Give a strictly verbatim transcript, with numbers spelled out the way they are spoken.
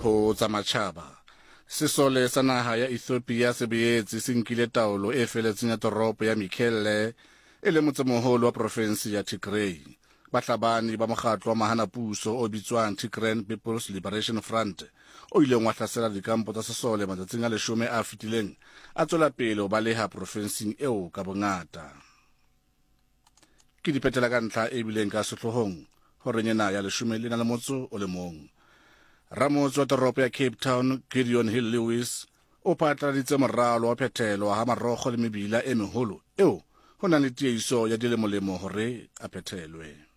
ho tsa matjhaba. Sesole sa naha ya Ethiopia se boetse se nkile taolo e feletseng ya toropo ya Mekelle e le motsemoholo wa provinsi ya Tigray. Bahlabani ba mokgatlo wa mahanapuso o bitswang Tigray People's Liberation Front o ileng wa hlasela dikampo tsa sesole matsatsing a leshome a fetileng a tswela pele ho baleha provinsing eo ka bongata. Ke dipetela ka ntlha e bileng ka sehlohong hore nyena ya leshome le na le motso o le mong. Ramotse wa toropo ya Cape Town Gideon Hill Lewis o phatlaladitse moralo wa phethelo ha marokgo le mebila e meholo eo ho nang le tiehiso ya dilemolemo hore a phethelwe.